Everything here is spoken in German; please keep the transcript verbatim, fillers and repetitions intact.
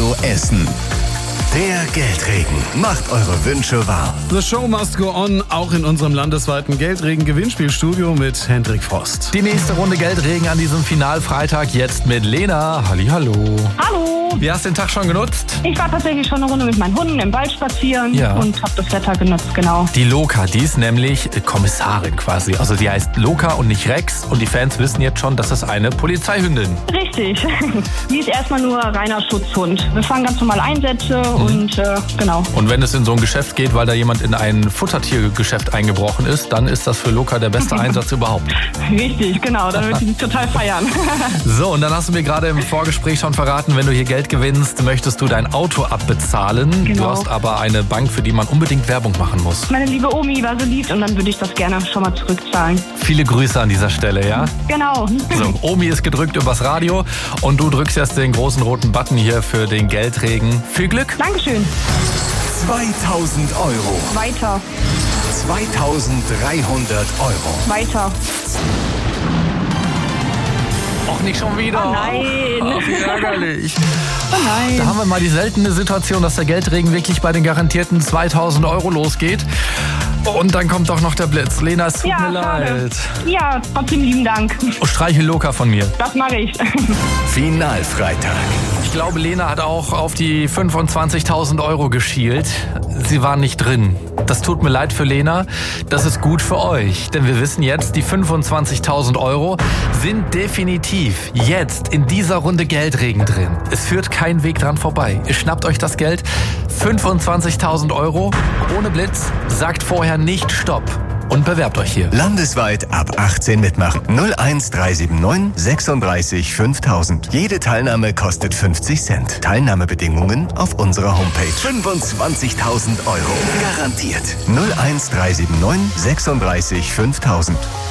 Radio Essen. Der Geldregen macht eure Wünsche wahr. The show must go on, auch in unserem landesweiten Geldregen-Gewinnspielstudio mit Hendrik Frost. Die nächste Runde Geldregen an diesem Finalfreitag jetzt mit Lena. Hallihallo. Hallo. Wie hast du den Tag schon genutzt? Ich war tatsächlich schon eine Runde mit meinen Hunden im Wald spazieren Ja. und habe das Wetter genutzt, genau. Die Loka, die ist nämlich Kommissarin quasi. Also die heißt Loka und nicht Rex. Und die Fans wissen jetzt schon, das ist eine Polizeihündin. Richtig. Die ist erstmal nur reiner Schutzhund. Wir fangen ganz normal Einsätze mhm. und äh, genau. Und wenn es in so ein Geschäft geht, weil da jemand in ein Futtertiergeschäft eingebrochen ist, dann ist das für Loka der beste Einsatz überhaupt. Richtig, genau. Dann wird sie total feiern. So, und dann hast du mir gerade im Vorgespräch schon verraten, wenn du hier Geld gewinnst, möchtest du dein Auto abbezahlen. Genau. Du hast aber eine Bank, für die man unbedingt Werbung machen muss. Meine liebe Omi war so lieb und dann würde ich das gerne schon mal zurückzahlen. Viele Grüße an dieser Stelle, ja? Genau. So, Omi ist gedrückt übers Radio und du drückst jetzt den großen roten Button hier für den Geldregen. Viel Glück! Dankeschön. zweitausend Euro. Weiter. zweitausenddreihundert Euro. Weiter. Och, nicht schon wieder. Oh nein. Ach, wie ärgerlich. Oh nein. Da haben wir mal die seltene Situation, dass der Geldregen wirklich bei den garantierten zweitausend Euro losgeht. Und dann kommt doch noch der Blitz. Lena, es tut Ja, mir schade. leid. Ja, trotzdem lieben Dank. Oh, streichel Loka von mir. Das mache ich. Finalfreitag. Ich glaube, Lena hat auch auf die fünfundzwanzigtausend Euro geschielt. Sie war nicht drin. Das tut mir leid für Lena. Das ist gut für euch. Denn wir wissen jetzt, die fünfundzwanzigtausend Euro sind definitiv jetzt in dieser Runde Geldregen drin. Es führt kein Weg dran vorbei. Ihr schnappt euch das Geld. fünfundzwanzigtausend Euro ohne Blitz. Sagt vorher nicht Stopp. Und bewerbt euch hier. Landesweit ab achtzehn mitmachen. null eins drei sieben neun sechsunddreißig fünftausend. Jede Teilnahme kostet fünfzig Cent. Teilnahmebedingungen auf unserer Homepage. fünfundzwanzigtausend Euro. Garantiert. null eins drei sieben neun sechsunddreißig fünftausend.